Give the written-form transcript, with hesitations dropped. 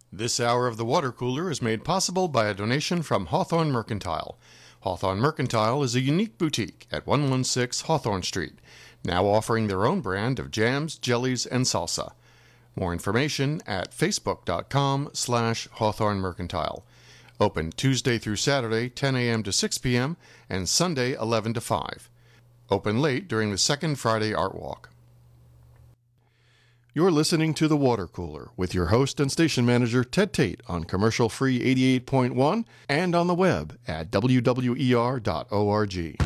This hour of the Water Cooler is made possible by a donation from Hawthorne Mercantile. Hawthorne Mercantile is a unique boutique at 116 Hawthorne Street, now offering their own brand of jams, jellies, and salsa. More information at facebook.com/Hawthorne Mercantile. Open Tuesday through Saturday, 10 a.m. to 6 p.m., and Sunday, 11 to 5. Open late during the second Friday Art Walk. You're listening to The Water Cooler with your host and station manager, Ted Tate, on Commercial Free 88.1 and on the web at wwer.org.